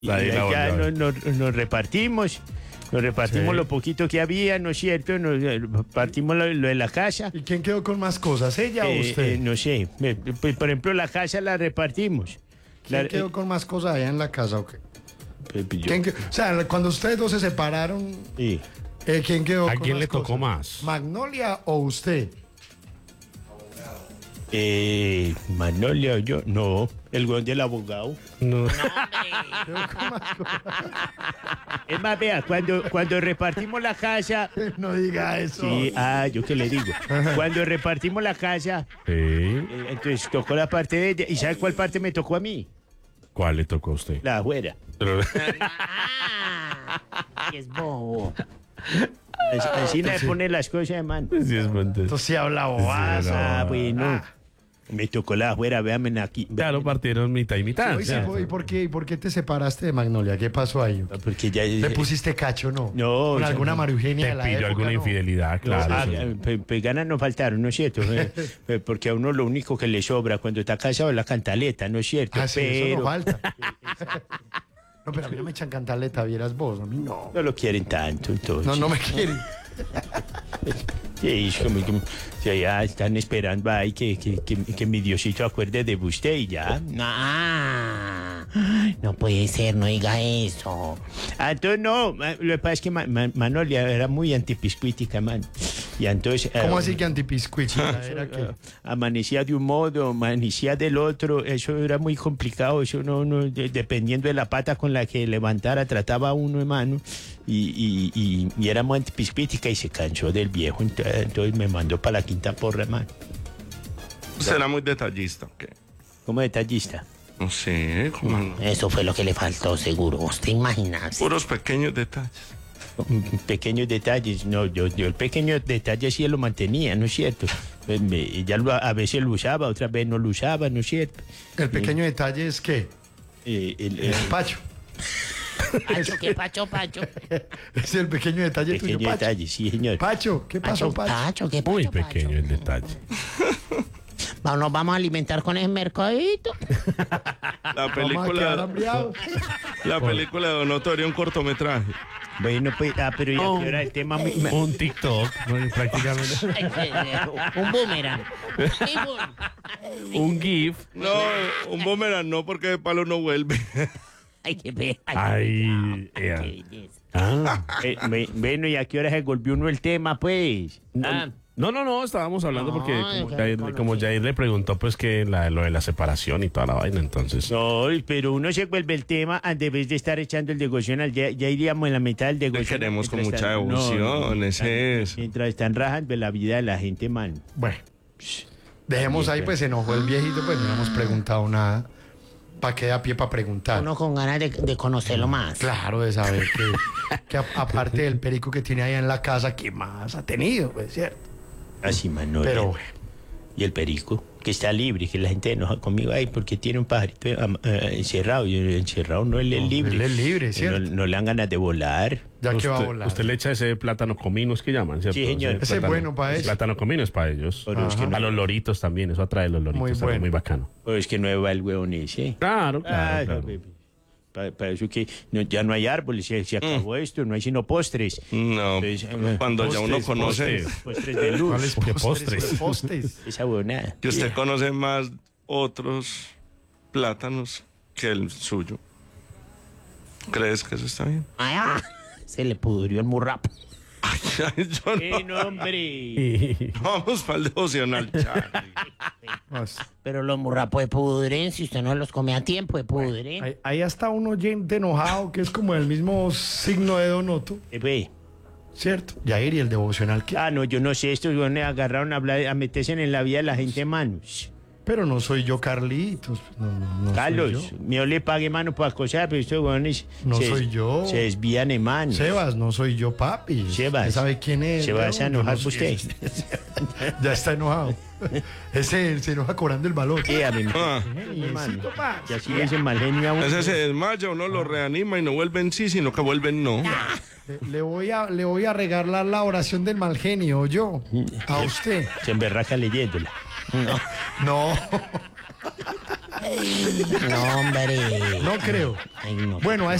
Y ya nos repartimos. Nos repartimos Sí. lo poquito que había, ¿no es cierto? Nos partimos lo de la casa. ¿Y quién quedó con más cosas, ella o usted? No sé. Pues, por ejemplo, la casa la repartimos. ¿Quién quedó con más cosas allá en la casa o qué? Yo. O sea, cuando ustedes dos se separaron, Sí. ¿quién quedó ¿A con quién más le tocó cosas? más? ¿Magnolia o usted? Manolio, yo. No, el güey del abogado. No. Quedó con más cosas. Es más, vea, cuando repartimos la casa. No diga eso. Sí, yo qué le digo. Cuando repartimos la casa, Sí. entonces tocó la parte de ella. ¿Y sabe cuál parte me tocó a mí? ¿Cuál le tocó a usted? La afuera. Pero- Es bobo. Así le pone las cosas, hermano. Sí, es mentira. Entonces sí habla bobazo. Bueno. Me tocó la afuera, véanme aquí. Claro, partieron mitad y mitad. Oye, o sea, ¿y por qué te separaste de Magnolia? ¿Qué pasó ahí? Porque ya. ¿Le pusiste cacho no? No, ¿Con ya alguna no. María Eugenia de te la pilló época, alguna no? infidelidad, claro. Pues ganas no faltaron, ¿no es cierto? Porque a uno lo único que le sobra cuando está casado es la cantaleta, ¿no es cierto? Ah, sí, eso Pero no falta. No, pero a mí no me echan cantaleta, vieras vos, a mí no. no lo quieren tanto, entonces. No me quieren. Sí, es como que ya están esperando ahí que mi Diosito acuerde de usted y ya. No puede ser, no diga eso. Entonces no, lo que pasa es que Manolia era muy antipiscuítica, man. Y entonces... ¿Cómo así que antipiscuichita? Era que... amanecía de un modo, amanecía del otro, eso era muy complicado, eso dependiendo de la pata con la que levantara, trataba a uno, hermano, y era muy antipiscuítica y se cansó del viejo, entonces me mandó para la quinta porra, hermano. Será muy detallista, ¿ok? Como detallista. No sé, como Eso fue lo que le faltó, seguro. ¿Usted imagina? puros pequeños detalles. Pequeños detalles, no, yo el pequeño detalle sí lo mantenía, ¿no es cierto? Ella a veces lo usaba, otras veces no lo usaba, ¿no es cierto? El pequeño detalle es que El Pacho. Pacho, ¿qué Pacho? Es el pequeño detalle tuyo, pequeño Pacho. detalle, sí, señor. Pacho, ¿qué pasó, Pacho? Pacho, ¿qué Muy Pacho, pequeño Pacho? el detalle. Nos vamos a alimentar con ese mercadito. La Vamos a quedar película, hambriados. la película de Don Otto era un cortometraje. Bueno, pues, pero ya que era el tema... Un TikTok, ¿no? Prácticamente. Un boomerang. Un GIF. No, un boomerang no, porque de palo no vuelve. Ay, qué pena. Ay, Bueno, ¿y a qué hora se volvió uno el tema, pues? No, estábamos hablando porque No, como Jair le preguntó, pues que lo de la separación y toda la vaina, entonces. No, pero uno se vuelve el tema antes de estar echando el devocional. Ya iríamos en la mitad del Le devocional. queremos con Mientras mucha están- devoción, ese es. Mientras están rajando la vida de la gente, man. Bueno, dejemos ahí, pues se enojó el viejito, pues no le hemos preguntado nada. ¿Para qué da pie para preguntar? Uno con ganas de conocerlo más. Claro, de saber que aparte del perico que tiene allá en la casa, ¿qué más ha tenido? Pues cierto. Así, man. No, Pero ya. bueno. Y el perico, que está libre, que la gente enoja conmigo, ay, porque tiene un pajarito encerrado. Y encerrado no, él es libre. él es libre, ¿cierto? No le dan ganas de volar. Ya que va a Usted, volar. usted le echa ese plátano comino, es que llaman, ¿cierto? Sí, señor. Ese es bueno para eso. Plátano comino es para ellos. Pero es que A los loritos también, eso atrae a los loritos. Muy también, bueno. muy bacano. O es que no va el huevón ese. Claro. Para eso que ya no hay árboles, se acabó esto, no hay sino postres. No, Entonces, cuando ya uno conoce, Postres de luz. ¿Cuáles ¿Qué postres? postres? Postres. Esa huevonada. que usted conoce más otros plátanos que el suyo. ¿Crees que eso está bien? Se le pudrió el murrapo. Ay, yo no. ¡Qué nombre! Vamos para el devocional, Charlie. Pero los murrapos se pudren. Si usted no los come a tiempo, se pudren. Ahí está un oyente enojado que es como el mismo signo de Don Otto, Ve. ¿cierto? Yair, y el devocional que... No, yo no sé, estos huevones agarraron a meterse en la vida de la gente, manos. Pero no soy yo, Carlitos. No soy Carlos, yo. mío le pague mano para acosar, pero estos huevones No soy yo. se desvían, hermano. Sebas, no soy yo, papi. Sebas. ¿Usted sabe quién es? Se va a Yo enojar no por soy- usted. Ya está enojado. Ese se enoja cobrando el valor. Sí, a mí Ah, y así le dicen mal genio a uno. ese se desmaya, uno lo reanima y no vuelve en sí, sino que vuelve en no. Le voy a regalar la oración del mal genio, yo. A usted. Se emberraca leyéndola. No. No, hombre. No creo. Ay, no. Bueno, a